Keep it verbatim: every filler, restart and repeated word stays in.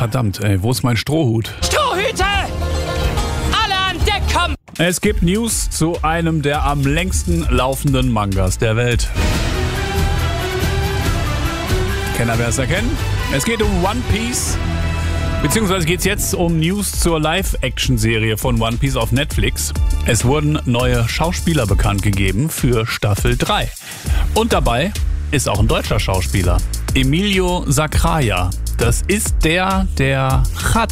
Verdammt, ey, wo ist mein Strohhut? Strohhüte! Alle an Deck kommen! Es gibt News zu einem der am längsten laufenden Mangas der Welt. Kenner wer es erkennen? Es geht um One Piece. Beziehungsweise geht es jetzt um News zur Live-Action-Serie von One Piece auf Netflix. Es wurden neue Schauspieler bekannt gegeben für Staffel drei. Und dabei ist auch ein deutscher Schauspieler. Emilio Sacraia. Das ist der, der Chad